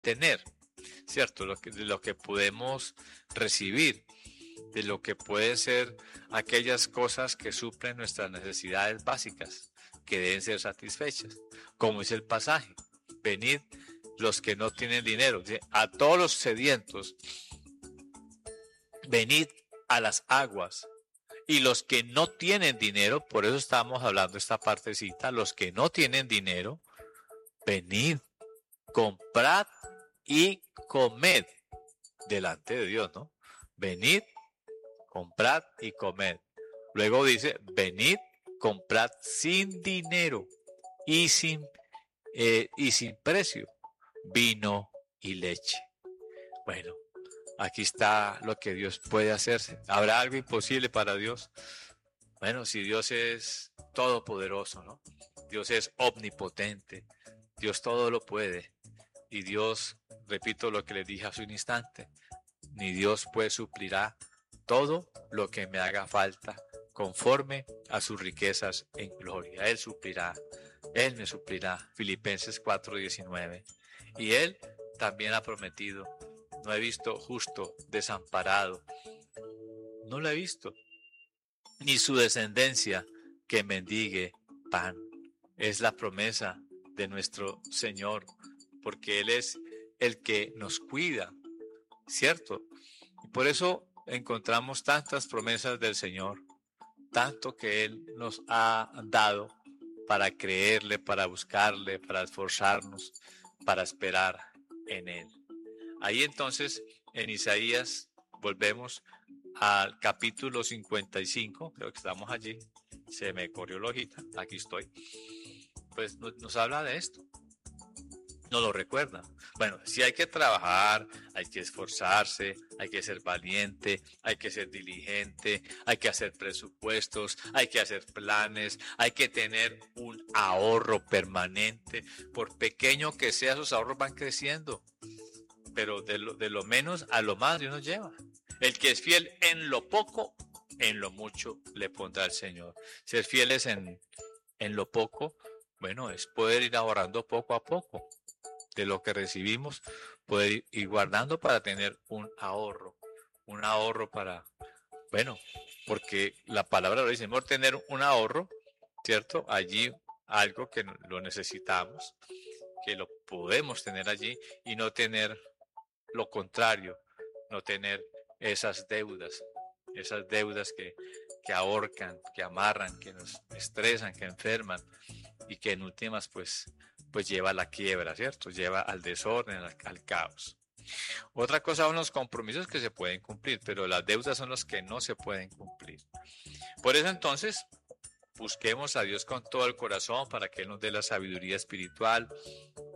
tener, ¿cierto? De lo que podemos recibir, de lo que pueden ser aquellas cosas que suplen nuestras necesidades básicas, que deben ser satisfechas. Como dice el pasaje, venid los que no tienen dinero, ¿sí? A todos los sedientos, venid a las aguas. Y los que no tienen dinero, por eso estamos hablando esta partecita, los que no tienen dinero, venid, comprad y comed delante de Dios, ¿no? Venid, comprad y comed. Luego dice, venid, comprad sin dinero y sin precio, vino y leche. Bueno, aquí está lo que Dios puede hacerse. ¿Habrá algo imposible para Dios? Bueno, si Dios es todopoderoso, ¿no? Dios es omnipotente. Dios todo lo puede. Y Dios, repito lo que les dije hace un instante, ni Dios pues suplirá todo lo que me haga falta conforme a sus riquezas en gloria. Él suplirá, Él me suplirá. Filipenses 4:19. Y Él también ha prometido, no he visto justo desamparado, no lo he visto, ni su descendencia que mendigue pan. Es la promesa de nuestro Señor, porque Él es el que nos cuida, ¿cierto? Y por eso encontramos tantas promesas del Señor, tanto que Él nos ha dado para creerle, para buscarle, para esforzarnos, para esperar en Él. Ahí entonces, en Isaías, volvemos al capítulo 55, creo que estamos allí, se me corrió la hojita, aquí estoy, pues nos habla de esto, nos lo recuerda. Bueno, sí hay que trabajar, hay que esforzarse, hay que ser valiente, hay que ser diligente, hay que hacer presupuestos, hay que hacer planes, hay que tener un ahorro permanente, por pequeño que sea, esos ahorros van creciendo. Pero de lo menos a lo más Dios nos lleva. El que es fiel en lo poco, en lo mucho le pondrá el Señor. Ser fieles en lo poco, bueno, es poder ir ahorrando poco a poco de lo que recibimos, poder ir guardando para tener un ahorro para, bueno, porque la palabra lo dice, mejor tener un ahorro, ¿cierto? Allí algo que lo necesitamos, que lo podemos tener allí y no tener lo contrario, no tener esas deudas que ahorcan, que amarran, que nos estresan, que enferman y que en últimas pues lleva a la quiebra, ¿cierto? Lleva al desorden, al caos. Otra cosa son los compromisos que se pueden cumplir, pero las deudas son los que no se pueden cumplir. Por eso entonces busquemos a Dios con todo el corazón para que Él nos dé la sabiduría espiritual,